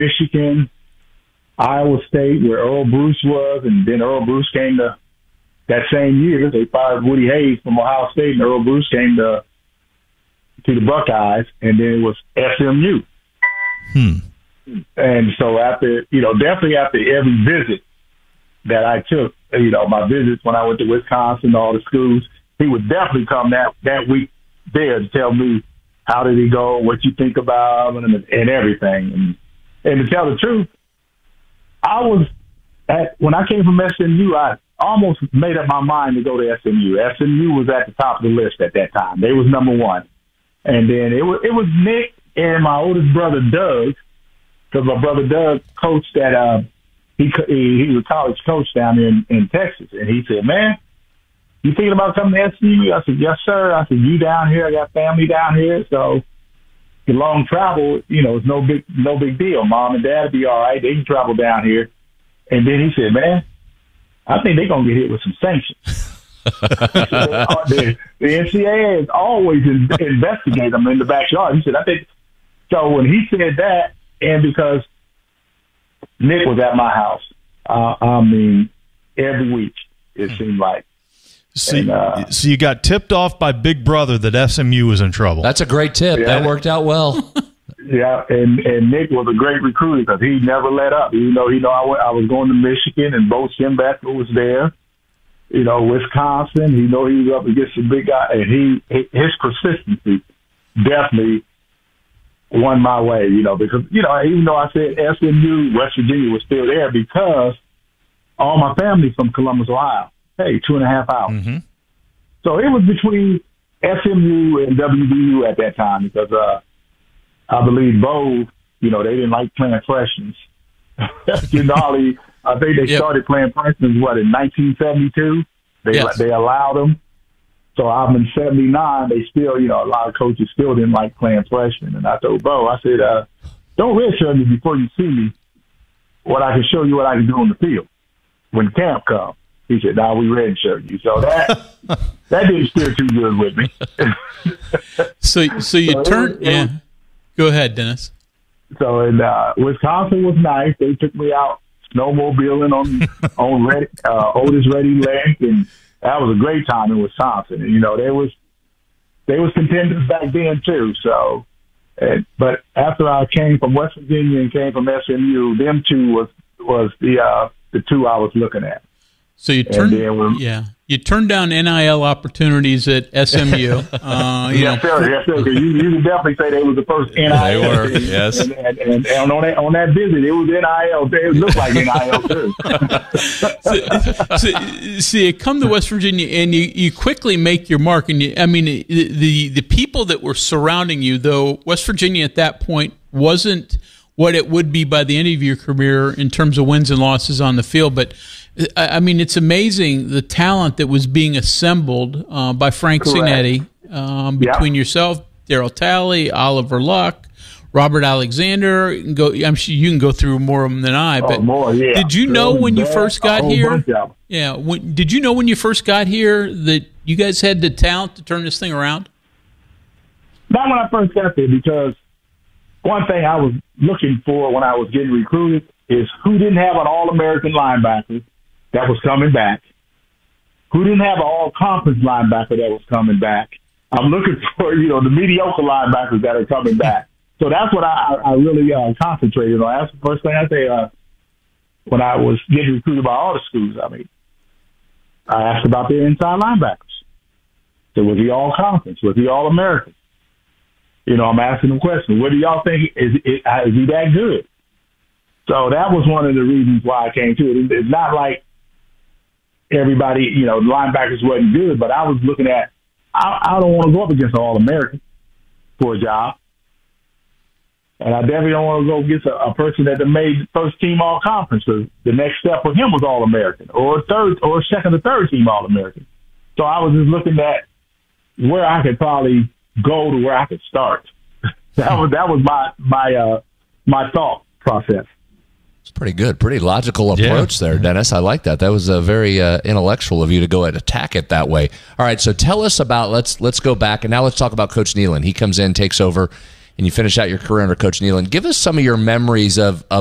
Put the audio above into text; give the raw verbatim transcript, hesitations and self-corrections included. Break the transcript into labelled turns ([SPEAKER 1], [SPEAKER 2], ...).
[SPEAKER 1] Michigan, Iowa State, where Earl Bruce was, and then Earl Bruce came to that same year. They fired Woody Hayes from Ohio State, and Earl Bruce came to to the Buckeyes, and then it was S M U.
[SPEAKER 2] Hmm.
[SPEAKER 1] And so after, you know, definitely after every visit that I took, you know, my visits when I went to Wisconsin, all the schools, he would definitely come that, that week there to tell me how did he go, what you think about him, and, and everything. And, and to tell the truth, I was at, when I came from S M U, I almost made up my mind to go to S M U. S M U was at the top of the list at that time. They was number one. And then it was, it was Nick and my oldest brother, Doug, because my brother Doug coached at, uh, he, he, he was a college coach down there in, in Texas. And he said, man, you thinking about coming to S M U? I said, yes, sir. I said, you down here? I got family down here. So the long travel, you know, it's no big, no big deal. Mom and dad will be all right. They can travel down here. And then he said, man, I think they're going to get hit with some sanctions. the, the N C double A is always in, investigate them in the backyard. He said, I think so. When he said that, and because Nick was at my house, uh, I mean, every week it seemed like.
[SPEAKER 2] So,
[SPEAKER 1] and, uh,
[SPEAKER 2] so you got tipped off by Big Brother that S M U was in trouble.
[SPEAKER 3] That's a great tip.
[SPEAKER 1] Yeah.
[SPEAKER 3] That worked out well.
[SPEAKER 1] Yeah, and, and Nick was a great recruiter because he never let up. You know, he know I, went, I was going to Michigan, and Bo Schembechler was there. You know, Wisconsin, he know he was up against a big guy, and he his persistency definitely won my way, you know, because, you know, even though I said S M U, West Virginia was still there because all my family's from Columbus, Ohio. Hey, two and a half hours.
[SPEAKER 2] Mm-hmm.
[SPEAKER 1] So it was between S M U and W V U at that time because uh, I believe Bo, you know, they didn't like playing freshmen. You know, I think they
[SPEAKER 3] yep.
[SPEAKER 1] started playing freshmen, what, in nineteen seventy-two? They
[SPEAKER 3] yes.
[SPEAKER 1] they allowed them. So I'm in seventy-nine. They still, you know, a lot of coaches still didn't like playing freshmen. And I told Bo, I said, uh, don't redshirt me before you see me. What I can show you what I can do on the field when camp comes. He said, "Now nah, we redshirt you." So that that didn't steer too good with me.
[SPEAKER 4] so so you
[SPEAKER 1] so
[SPEAKER 4] turned.
[SPEAKER 1] It was,
[SPEAKER 4] yeah.
[SPEAKER 1] was,
[SPEAKER 4] Go ahead, Dennis.
[SPEAKER 1] So in uh, Wisconsin was nice. They took me out snowmobiling on on Red, uh, Otis Redding Lake, and that was a great time in Wisconsin. And you know, they was they was contenders back then too. So, and, but after I came from West Virginia and came from S M U, them two was was the uh, the two I was looking at.
[SPEAKER 4] So you turned, yeah, you turned down N I L opportunities at S M U. Uh, you
[SPEAKER 1] yes,
[SPEAKER 4] know.
[SPEAKER 1] sir. Yes, sir. You, you can definitely say they was the first N I L.
[SPEAKER 2] They were,
[SPEAKER 1] team.
[SPEAKER 2] yes.
[SPEAKER 1] And, and, and, and on that on that visit, it was N I L. It looked like N I L too.
[SPEAKER 4] so, so, so you come to West Virginia and you, you quickly make your mark. And you, I mean, the, the the people that were surrounding you, though West Virginia at that point wasn't what it would be by the end of your career in terms of wins and losses on the field, but I mean, it's amazing the talent that was being assembled uh, by Frank
[SPEAKER 1] Correct.
[SPEAKER 4] Cignetti um, between yeah. yourself, Darryl Talley, Oliver Luck, Robert Alexander. You can go, I'm sure you can go through more of them than I. But
[SPEAKER 1] oh, more, yeah.
[SPEAKER 4] did you know when you
[SPEAKER 1] bad,
[SPEAKER 4] first got here?
[SPEAKER 1] Yeah.
[SPEAKER 4] When, did you know when you first got here that you guys had the talent to turn this thing around?
[SPEAKER 1] Not when I first got there, because one thing I was looking for when I was getting recruited is who didn't have an All-American linebacker that was coming back, who didn't have an all-conference linebacker that was coming back. I'm looking for, you know, the mediocre linebackers that are coming back. So that's what I, I really uh, concentrated on. That's the first thing I say uh, when I was getting recruited by all the schools. I mean, I asked about their inside linebackers. So was he all-conference? Was he all-American? You know, I'm asking them questions. What do y'all think? Is, is, is he that good? So that was one of the reasons why I came to it. It's not like everybody, you know, linebackers wasn't good, but I was looking at, I, I don't want to go up against an All-American for a job. And I definitely don't want to go against a, a person that made first team All-Conference. So the next step for him was All-American or third or second or third team All-American. So I was just looking at where I could probably go to where I could start. that was that was my my uh, my thought process.
[SPEAKER 3] It's pretty good, pretty logical approach yeah. there, Dennis. I like that. That was a very uh, intellectual of you to go and attack it that way. All right, so tell us about let's let's go back and now let's talk about Coach Nehlen. He comes in, takes over, and you finish out your career under Coach Neyland. Give us some of your memories of, of